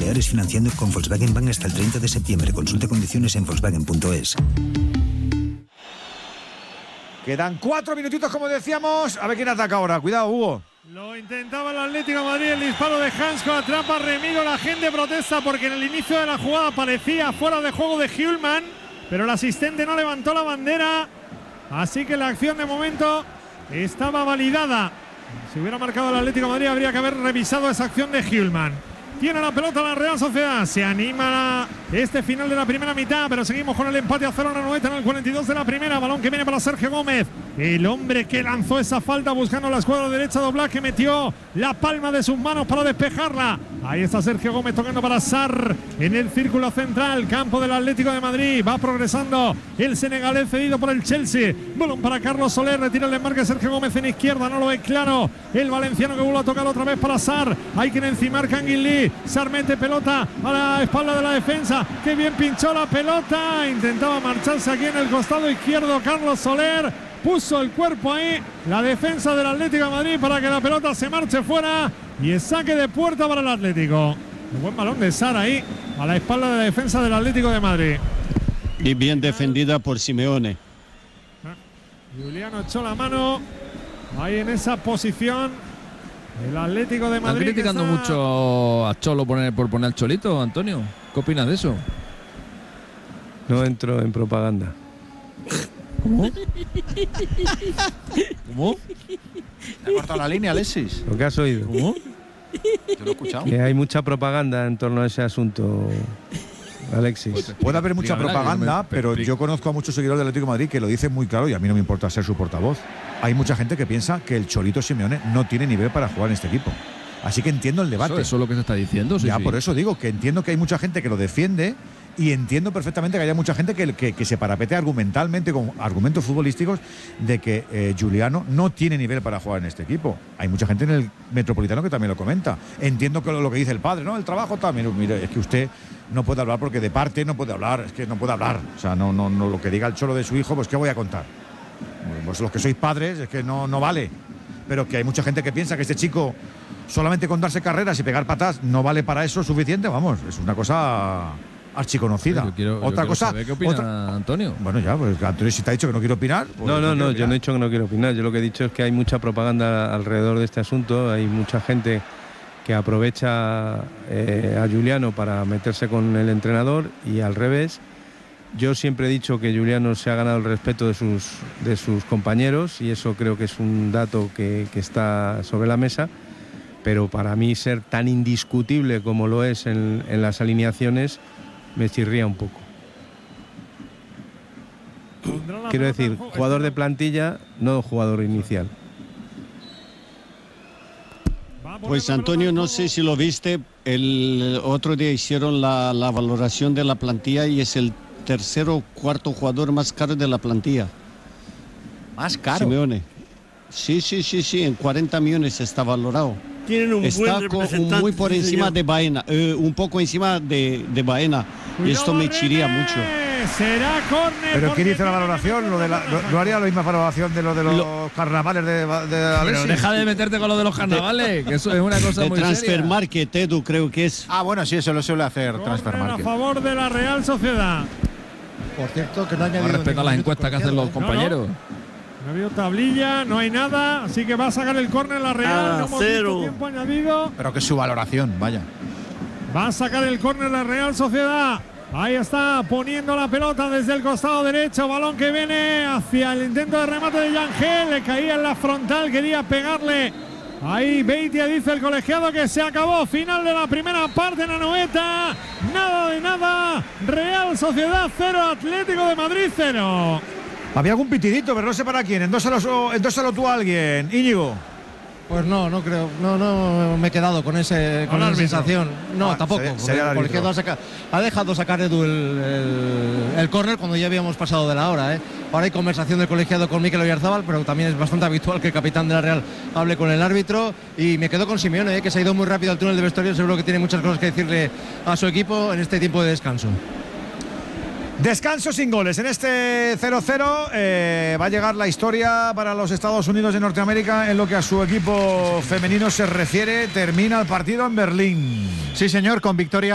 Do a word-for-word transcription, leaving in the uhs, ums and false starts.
Baleares financiando con Volkswagen Bank hasta el treinta de septiembre. Consulte condiciones en volkswagen punto es. Quedan cuatro minutitos, como decíamos. A ver quién ataca ahora. Cuidado, Hugo. Lo intentaba el Atlético de Madrid, el disparo de Hansko, atrapa Remiro, la gente protesta porque en el inicio de la jugada parecía fuera de juego de Hjulmand, pero el asistente no levantó la bandera, así que la acción de momento estaba validada. Si hubiera marcado el Atlético de Madrid habría que haber revisado esa acción de Hjulmand. Tiene la pelota la Real Sociedad, se anima este final de la primera mitad, pero seguimos con el empate a cero en la noventa en el cuarenta y dos de la primera. Balón que viene para Sergio Gómez, el hombre que lanzó esa falta buscando la escuadra derecha doblada, que metió la palma de sus manos para despejarla. Ahí está Sergio Gómez tocando para Sarr en el círculo central, campo del Atlético de Madrid. Va progresando el senegalés cedido por el Chelsea. Balón para Carlos Soler, retira el desmarque Sergio Gómez en izquierda, no lo ve claro el valenciano, que vuelve a tocar otra vez para Sarr. Hay que encimar Kangin Lee. Sarr mete pelota a la espalda de la defensa. Qué bien pinchó la pelota. Intentaba marcharse aquí en el costado izquierdo Carlos Soler. Puso el cuerpo ahí la defensa del Atlético de Madrid para que la pelota se marche fuera. Y es saque de puerta para el Atlético. Un buen balón de Sarr ahí a la espalda de la defensa del Atlético de Madrid. Y bien defendida por Simeone. Juliano echó la mano ahí en esa posición. El Atlético de Madrid. Están criticando está... mucho a Cholo poner, por poner al Cholito, Antonio. ¿Qué opinas de eso? No entro en propaganda. ¿Cómo? ¿Cómo? ¿Te ha cortado la línea, Alexis? ¿Lo que has oído? ¿Cómo? Yo lo he escuchado. Que hay mucha propaganda en torno a ese asunto, Alexis. Puede haber mucha Dígame, propaganda, me- pero me- yo conozco a muchos seguidores del Atlético de Madrid que lo dicen muy claro y a mí no me importa ser su portavoz. Hay mucha gente que piensa que el Cholito Simeone no tiene nivel para jugar en este equipo. Así que entiendo el debate. Eso, eso es lo que se está diciendo. Sí, ya, sí. por eso digo que entiendo que hay mucha gente que lo defiende y entiendo perfectamente que haya mucha gente que, que, que se parapete argumentalmente con argumentos futbolísticos de que eh, Juliano no tiene nivel para jugar en este equipo. Hay mucha gente en el Metropolitano que también lo comenta. Entiendo que lo, lo que dice el padre, ¿no? El trabajo también. Mire, es que usted no puede hablar porque de parte no puede hablar, es que no puede hablar. O sea, no, no, no lo que diga el Cholo de su hijo, pues ¿qué voy a contar? Pues los que sois padres es que no, no vale. Pero que hay mucha gente que piensa que este chico solamente con darse carreras y pegar patas no vale para eso suficiente, vamos, es una cosa archiconocida. Yo quiero, yo otra quiero cosa, saber ¿qué opina otra, Antonio? bueno, ya, pues Antonio, si te ha dicho que no quiere opinar. Pues No, no, no, quiere yo no he opinar. dicho que no quiero opinar. Yo lo que he dicho es que hay mucha propaganda alrededor de este asunto. Hay mucha gente que aprovecha eh, a Juliano para meterse con el entrenador y al revés. Yo siempre he dicho que Juliano se ha ganado el respeto de sus, de sus compañeros y eso creo que es un dato que, que está sobre la mesa, pero para mí ser tan indiscutible como lo es en, en las alineaciones me chirría un poco. Quiero decir, jugador de plantilla, no jugador inicial. Pues Antonio, no sé si lo viste, el otro día hicieron la, la valoración de la plantilla y es el tercero o cuarto jugador más caro de la plantilla. Más caro. Simeone. Sí, sí, sí, sí, en cuarenta millones está valorado. Tienen un Está buen co- representante, muy por sí, encima señor. de Baena, eh, un poco encima de, de Baena. Y esto me chiría mucho. Será córner. Pero porque ¿quién hizo la tiene valoración? Lo de la, no, ¿no haría la misma valoración de lo de los carnavales de, de Pero Alexis? deja de meterte con lo de los carnavales, que eso es una cosa De muy Transfer seria. Market, Edu, creo que es. Ah, bueno, sí, eso lo suele hacer córner Transfer a Market. favor de la Real Sociedad. Por cierto, que no ha No añadido respeta ningún las minuto encuestas que hacen los colegiado, compañeros. No ha habido tablilla, no hay nada, así que va a sacar el córner la Real. A No hemos cero. visto tiempo añadido. Pero que es su valoración, vaya. Va a sacar el córner la Real Sociedad. Ahí está poniendo la pelota desde el costado derecho. Balón que viene hacia el intento de remate de Yangel. Le caía en la frontal, quería pegarle. Ahí Beitia dice el colegiado que se acabó. Final de la primera parte en Anoeta. Nada de nada. Real Sociedad cero, Atlético de Madrid cero. Había algún pitidito, pero no sé para quién. Endósalo, endósalo tú a alguien. Íñigo. Pues no, no creo, no, no me he quedado con ese, con Al esa árbitro. sensación. No, Ah, tampoco. sería- porque sería el el colegiado árbitro. ha, saca- ha dejado sacar Edu el, el, el córner cuando ya habíamos pasado de la hora. ¿eh? Ahora hay conversación del colegiado con Mikel Oyarzábal, pero también es bastante habitual que el capitán de la Real hable con el árbitro. Y me quedo con Simeone, ¿eh? que se ha ido muy rápido al túnel de vestuario. Seguro que tiene muchas cosas que decirle a su equipo en este tiempo de descanso. Descanso sin goles. En este cero cero eh, va a llegar la historia para los Estados Unidos de Norteamérica en lo que a su equipo femenino se refiere. Termina el partido en Berlín. Sí, señor, con victoria